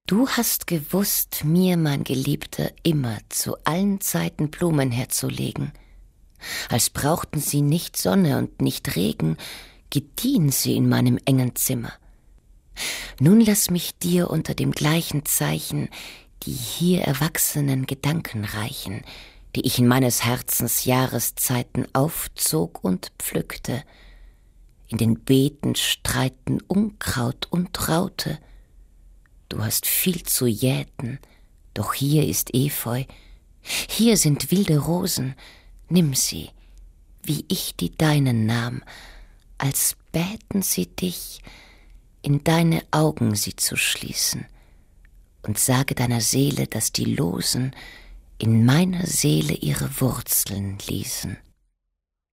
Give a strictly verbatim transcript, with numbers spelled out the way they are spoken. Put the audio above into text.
Du hast gewusst, mir, mein Geliebter, immer zu allen Zeiten Blumen herzulegen. Als brauchten sie nicht Sonne und nicht Regen, gediehen sie in meinem engen Zimmer. Nun lass mich dir unter dem gleichen Zeichen die hier erwachsenen Gedanken reichen, die ich in meines Herzens Jahreszeiten aufzog und pflückte. In den Beeten streiten Unkraut und Raute. Du hast viel zu jäten, doch hier ist Efeu. Hier sind wilde Rosen, nimm sie, wie ich die deinen nahm, als bäten sie dich, in deine Augen sie zu schließen, und sage deiner Seele, dass die Losen in meiner Seele ihre Wurzeln ließen.